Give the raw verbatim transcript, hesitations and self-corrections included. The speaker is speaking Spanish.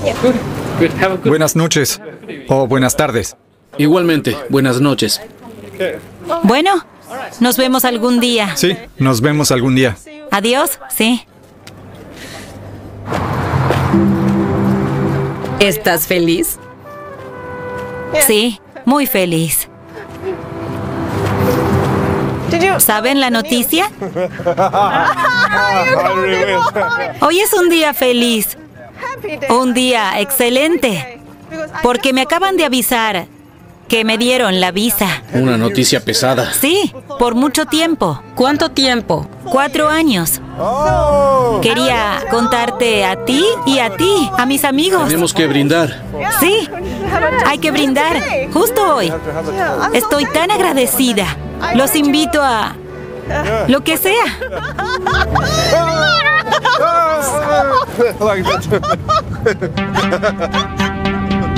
Buenas noches. O buenas tardes. Igualmente, buenas noches. Bueno, nos vemos algún día. Sí, nos vemos algún día. Adiós, sí. ¿Estás feliz? Sí, muy feliz. ¿Saben la noticia? Hoy es un día feliz. Un día excelente. Porque me acaban de avisar que me dieron la visa. Una noticia pesada. Sí, por mucho tiempo. ¿Cuánto tiempo? Cuatro años. Quería contarte a ti y a ti, a mis amigos. Tenemos que brindar. Sí, hay que brindar, justo hoy. Estoy tan agradecida. Los invito a lo que sea. Like that.